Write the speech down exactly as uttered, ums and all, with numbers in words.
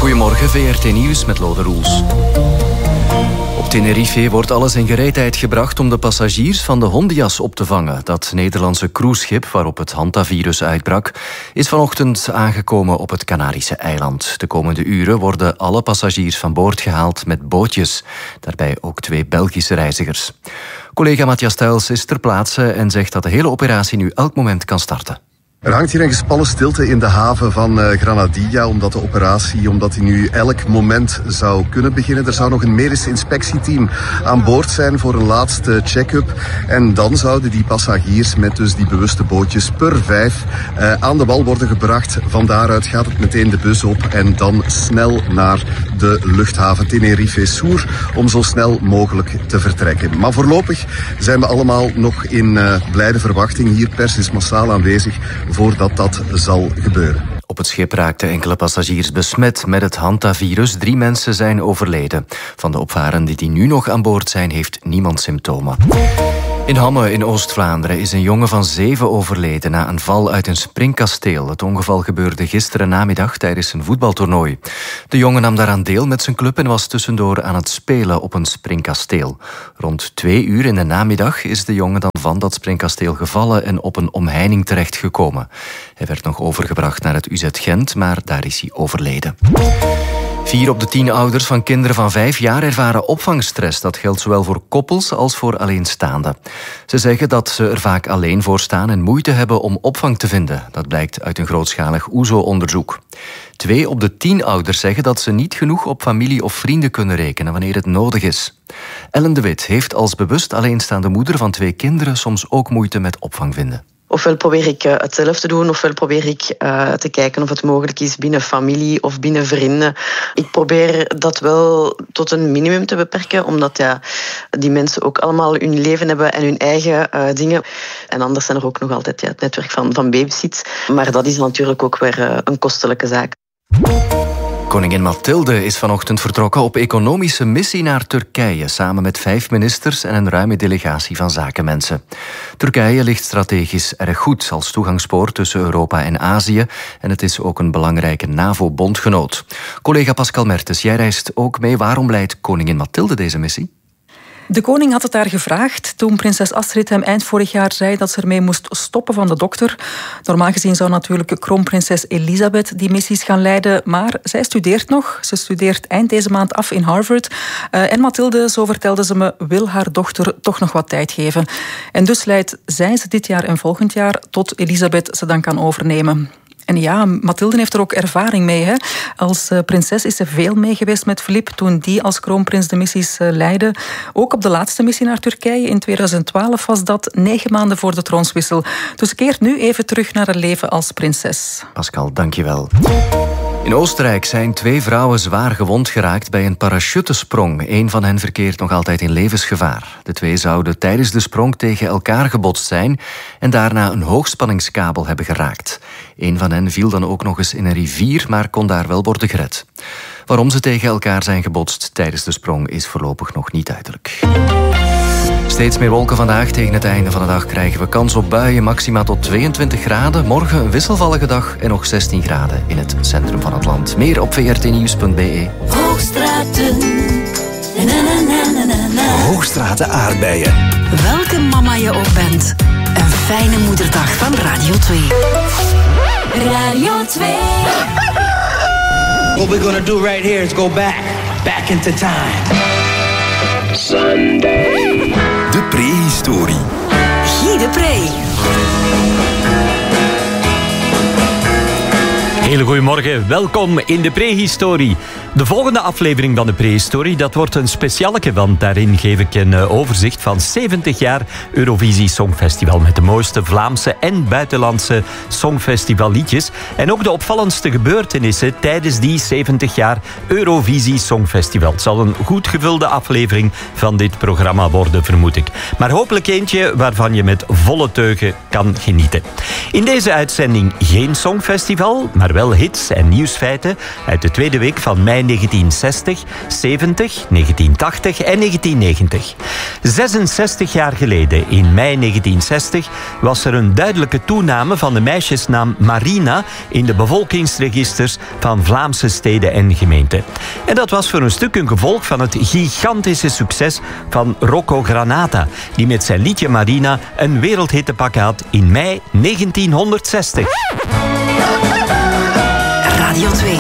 Goedemorgen, V R T Nieuws met Lode Roels. Op Tenerife wordt alles in gereedheid gebracht om de passagiers van de Hondias op te vangen. Dat Nederlandse cruiseschip waarop het hantavirus uitbrak, is vanochtend aangekomen op het Canarische eiland. De komende uren worden alle passagiers van boord gehaald met bootjes. Daarbij ook twee Belgische reizigers. Collega Matthias Tuils is ter plaatse en zegt dat de hele operatie nu elk moment kan starten. Er hangt hier een gespannen stilte in de haven van uh, Granadilla, omdat de operatie, omdat die nu elk moment zou kunnen beginnen. Er zou nog een medisch inspectieteam aan boord zijn voor een laatste check-up. En dan zouden die passagiers met dus die bewuste bootjes per vijf uh, aan de wal worden gebracht. Van daaruit gaat het meteen de bus op en dan snel naar de luchthaven Tenerife Sur om zo snel mogelijk te vertrekken. Maar voorlopig zijn we allemaal nog in uh, blijde verwachting. Hier pers is massaal aanwezig voordat dat zal gebeuren. Op het schip raakten enkele passagiers besmet met het hantavirus. Drie mensen zijn overleden. Van de opvarenden die nu nog aan boord zijn, heeft niemand symptomen. In Hamme in Oost-Vlaanderen is een jongen van zeven overleden na een val uit een springkasteel. Het ongeval gebeurde gisteren namiddag tijdens een voetbaltoernooi. De jongen nam daaraan deel met zijn club en was tussendoor aan het spelen op een springkasteel. Rond twee uur in de namiddag is de jongen dan van dat springkasteel gevallen en op een omheining terechtgekomen. Hij werd nog overgebracht naar het U Z Gent, maar daar is hij overleden. Vier op de tien ouders van kinderen van vijf jaar ervaren opvangstress. Dat geldt zowel voor koppels als voor alleenstaanden. Ze zeggen dat ze er vaak alleen voor staan en moeite hebben om opvang te vinden. Dat blijkt uit een grootschalig O E S O-onderzoek. Twee op de tien ouders zeggen dat ze niet genoeg op familie of vrienden kunnen rekenen wanneer het nodig is. Ellen de Wit heeft als bewust alleenstaande moeder van twee kinderen soms ook moeite met opvang vinden. Ofwel probeer ik uh, het zelf te doen, ofwel probeer ik uh, te kijken of het mogelijk is binnen familie of binnen vrienden. Ik probeer dat wel tot een minimum te beperken, omdat ja, die mensen ook allemaal hun leven hebben en hun eigen uh, dingen. En anders zijn er ook nog altijd ja, het netwerk van, van babysits. Maar dat is natuurlijk ook weer uh, een kostelijke zaak. Koningin Mathilde is vanochtend vertrokken op economische missie naar Turkije, samen met vijf ministers en een ruime delegatie van zakenmensen. Turkije ligt strategisch erg goed als toegangspoort tussen Europa en Azië en het is ook een belangrijke NAVO-bondgenoot. Collega Pascal Mertens, jij reist ook mee. Waarom leidt koningin Mathilde deze missie? De koning had het haar gevraagd toen prinses Astrid hem eind vorig jaar zei dat ze ermee moest stoppen van de dokter. Normaal gezien zou natuurlijk kroonprinses Elisabeth die missies gaan leiden, maar zij studeert nog. Ze studeert eind deze maand af in Harvard. Uh, en Mathilde, zo vertelde ze me, wil haar dochter toch nog wat tijd geven. En dus leidt zij ze dit jaar en volgend jaar tot Elisabeth ze dan kan overnemen. En ja, Mathilde heeft er ook ervaring mee. Hè? Als uh, prinses is ze veel mee geweest met Filip toen die als kroonprins de missies uh, leidde. Ook op de laatste missie naar Turkije in tweeduizend twaalf was dat negen maanden voor de troonswissel. Dus ze keert nu even terug naar haar leven als prinses. Pascal, dankjewel. In Oostenrijk zijn twee vrouwen zwaar gewond geraakt bij een parachutesprong. Eén van hen verkeert nog altijd in levensgevaar. De twee zouden tijdens de sprong tegen elkaar gebotst zijn en daarna een hoogspanningskabel hebben geraakt. Eén van hen viel dan ook nog eens in een rivier, maar kon daar wel worden gered. Waarom ze tegen elkaar zijn gebotst tijdens de sprong is voorlopig nog niet duidelijk. Steeds meer wolken vandaag. Tegen het einde van de dag krijgen we kans op buien, maxima tot tweeëntwintig graden. Morgen een wisselvallige dag en nog zestien graden in het centrum van het land. Meer op v r t nieuws punt b e. Hoogstraten. Na, na, na, na, na. Hoogstraten aardbeien. Welke mama je ook bent. Een fijne moederdag van Radio twee. Radio twee. What we're gonna do right here is go back. Back into time. Sunday. De prehistorie. Guy de Pre. Hele goedemorgen, welkom in de prehistorie. De volgende aflevering van de prehistorie, dat wordt een specialeke, want daarin geef ik een overzicht van zeventig jaar Eurovisie Songfestival met de mooiste Vlaamse en buitenlandse songfestivalliedjes en ook de opvallendste gebeurtenissen tijdens die zeventig jaar Eurovisie Songfestival. Het zal een goed gevulde aflevering van dit programma worden, vermoed ik. Maar hopelijk eentje waarvan je met volle teugen kan genieten. In deze uitzending geen songfestival, maar wel zowel hits en nieuwsfeiten uit de tweede week van mei negentien zestig, zeventig, negentien tachtig en negentien negentig. zesenzestig jaar geleden, in mei negentien zestig, was er een duidelijke toename van de meisjesnaam Marina in de bevolkingsregisters van Vlaamse steden en gemeenten. En dat was voor een stuk een gevolg van het gigantische succes van Rocco Granata, die met zijn liedje Marina een wereldhit te pakken had in mei negentienhonderdzestig. Radio twee.